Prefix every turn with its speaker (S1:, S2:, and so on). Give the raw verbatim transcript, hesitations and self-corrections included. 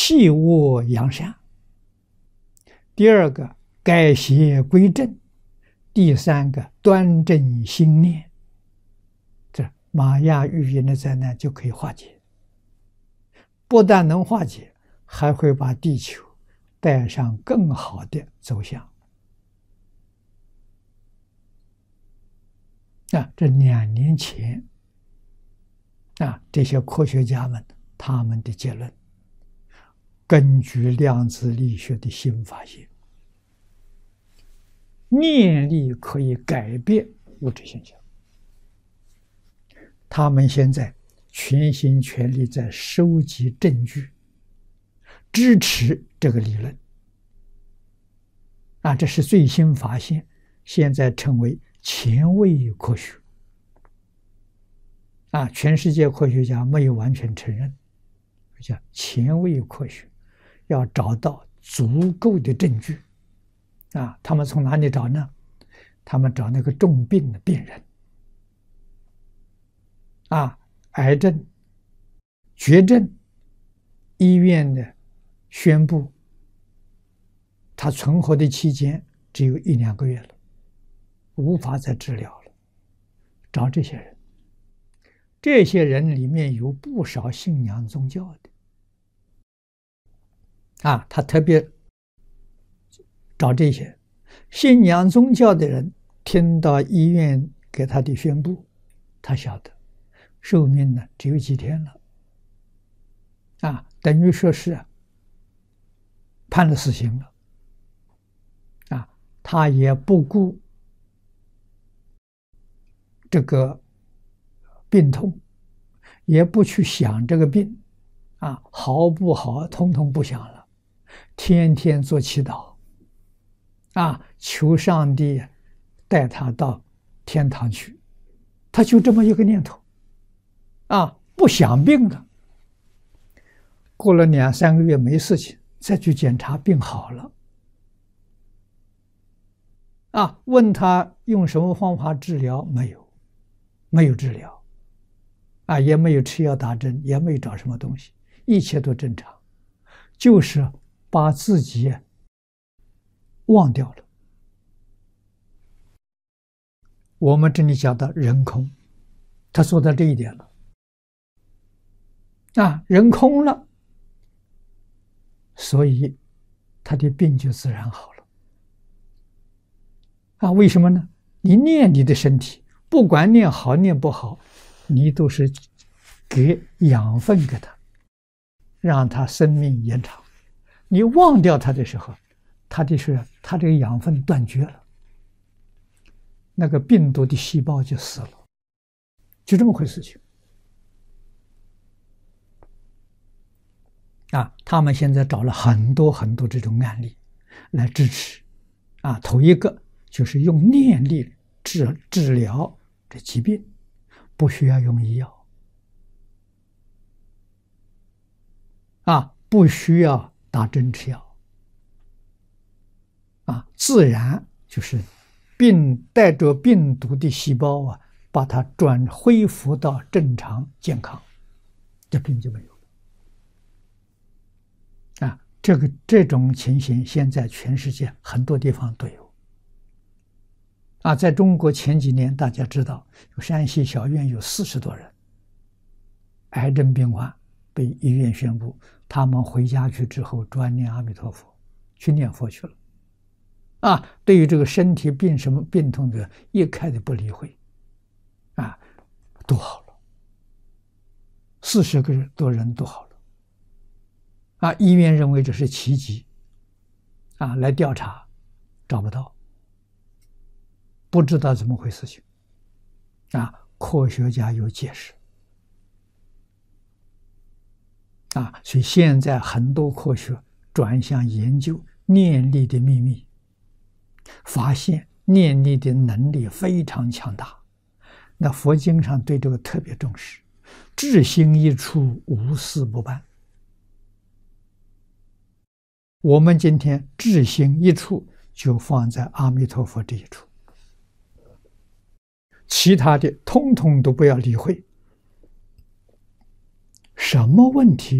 S1: 弃恶扬善；第二个，改邪归正；第三个，端正心念。这玛雅语言的灾难就可以化解，不但能化解，还会把地球带上更好的走向。啊，这两年前啊，这些科学家们他们的结论，根据量子力学的新发现，念力可以改变物质现象。他们现在全心全力在收集证据，支持这个理论。啊，这是最新发现，现在称为前卫科学。啊，全世界科学家没有完全承认，叫前卫科学，要找到足够的证据。啊，他们从哪里找呢？他们找那个重病的病人，啊，癌症、绝症，医院的宣布，他存活的期间只有一两个月了，无法再治疗了。找这些人，这些人里面有不少信仰宗教的，啊，他特别找这些信仰宗教的人，听到医院给他的宣布，他晓得寿命呢只有几天了，啊，等于说是判了死刑了，啊，他也不顾这个病痛，也不去想这个病，啊，好不好通通不想了，天天做祈祷，啊，求上帝带他到天堂去，他就这么一个念头，啊，不想病了。过了两三个月没事情，再去检查，病好了。啊，问他用什么方法治疗？没有，没有治疗，啊，也没有吃药打针，也没有找什么东西，一切都正常，就是把自己忘掉了。我们这里讲到人空，他做到这一点了，啊，人空了，所以他的病就自然好了。啊，为什么呢？你念你的身体，不管念好念不好，你都是给养分给他，让他生命延长。你忘掉他的时候，他的是他这个养分断绝了，那个病毒的细胞就死了，就这么回事情。啊，他们现在找了很多很多这种案例来支持。啊，头一个就是用念力治治疗这疾病，不需要用医药，啊，不需要打针吃药，啊，自然就是病带着病毒的细胞啊，把它转恢复到正常健康，这病就没有了。啊，这个这种情形现在全世界很多地方都有。啊，在中国前几年大家知道，山西小院有四十多人癌症病患被医院宣布，他们回家去之后专念阿弥陀佛，去念佛去了。啊，对于这个身体病什么病痛的，一概的不理会，啊，都好了，四十个人多人都好了。啊，医院认为这是奇迹，啊，来调查找不到。不知道怎么回事情，啊，科学家有解释，啊，所以现在很多科学转向研究念力的秘密，发现念力的能力非常强大。那佛经上对这个特别重视，至心一处，无事不办。我们今天至心一处就放在阿弥陀佛这一处，其他的通通都不要理会，什么问题